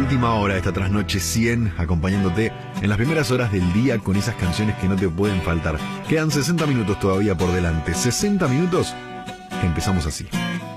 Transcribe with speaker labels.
Speaker 1: última hora de esta trasnoche 100, acompañándote en las primeras horas del día con esas canciones que no te pueden faltar. Quedan 60 minutos todavía por delante. 60 minutos que empezamos así.